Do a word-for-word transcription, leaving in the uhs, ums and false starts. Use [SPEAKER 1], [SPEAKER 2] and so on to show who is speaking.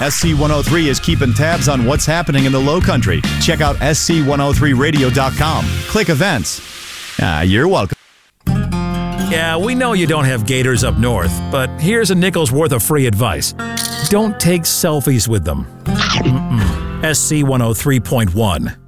[SPEAKER 1] S C one oh three is keeping tabs on what's happening in the Low Country. Check out S C one oh three radio dot com. Click events. Ah, you're welcome.
[SPEAKER 2] Yeah, we know you don't have gators up north, but here's a nickel's worth of free advice. Don't take selfies with them. Mm-mm. S C one oh three point one.